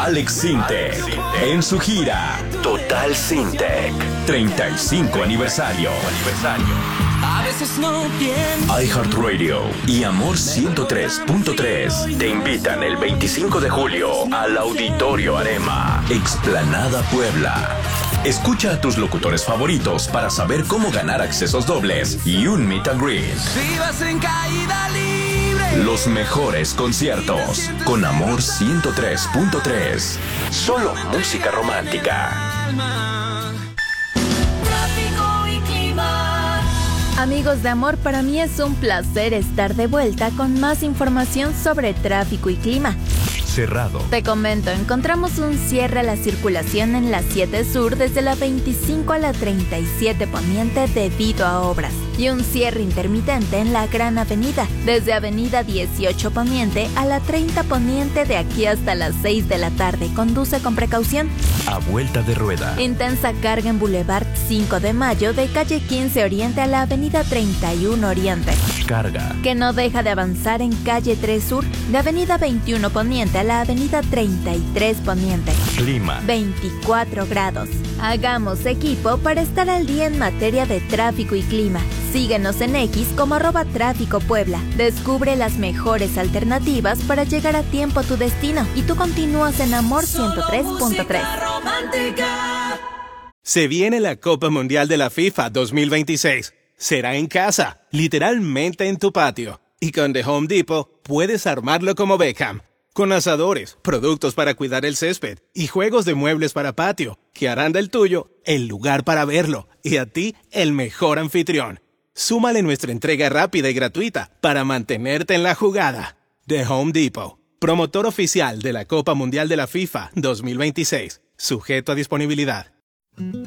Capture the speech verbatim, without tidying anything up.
Alex Sintek en su gira Total Sintek treinta y cinco aniversario. A veces no pienso. iHeartRadio y Amor ciento tres punto tres te invitan el veinticinco de julio al Auditorio Arema, Explanada Puebla. Escucha a tus locutores favoritos para saber cómo ganar accesos dobles y un meet and greet. Si vas en caída libre. Los mejores conciertos con Amor ciento tres punto tres. Solo música romántica. Tráfico y clima. Amigos de Amor, para mí es un placer estar de vuelta con más información sobre tráfico y clima. Cerrado. Te comento, encontramos un cierre a la circulación en la siete Sur desde la veinticinco a la treinta y siete Poniente debido a obras y un cierre intermitente en la Gran Avenida desde Avenida dieciocho Poniente a la treinta Poniente de aquí hasta las seis de la tarde. Conduce con precaución. A vuelta de rueda. Intensa carga en Boulevard cinco de Mayo de calle quince Oriente a la Avenida treinta y uno Oriente. Carga. Que no deja de avanzar en calle tres Sur de Avenida veintiuno Poniente a la Avenida treinta y tres Poniente. Clima. veinticuatro grados. Hagamos equipo para estar al día en materia de tráfico y clima. Síguenos en X como arroba tráfico Puebla. Descubre las mejores alternativas para llegar a tiempo a tu destino. Y tú continúas en Amor ciento tres punto tres. Se viene la Copa Mundial de la FIFA dos mil veintiséis. Será en casa, literalmente en tu patio. Y con The Home Depot puedes armarlo como Beckham. Con asadores, productos para cuidar el césped y juegos de muebles para patio, que harán del tuyo el lugar para verlo y a ti el mejor anfitrión. Súmale nuestra entrega rápida y gratuita para mantenerte en la jugada. The Home Depot, promotor oficial de la Copa Mundial de la FIFA dos mil veintiséis, sujeto a disponibilidad.